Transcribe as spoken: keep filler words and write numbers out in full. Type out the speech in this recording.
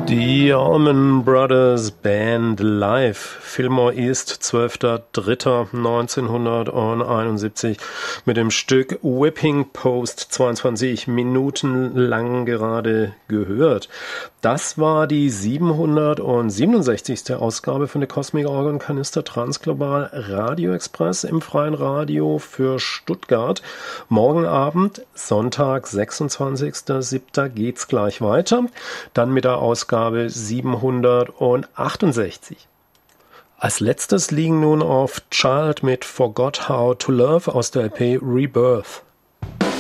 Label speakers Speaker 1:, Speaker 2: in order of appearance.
Speaker 1: Die Allman Brothers Band live, Fillmore East, zwölfter dritter neunzehnhunderteinundsiebzig mit dem Stück Whipping Post, zweiundzwanzig Minuten lang gerade gehört. Das war die siebenhundertsiebenundsechzigste Ausgabe von der Cosmic Organ Canister Transglobal Radio Express im freien Radio für Stuttgart. Morgen Abend, Sonntag, sechsundzwanzigster siebter geht's gleich weiter. Dann mit der Ausgabe siebenhundertachtundsechzig. Als letztes liegen nun auf Child mit Forgot How to Love aus der L P Rebirth.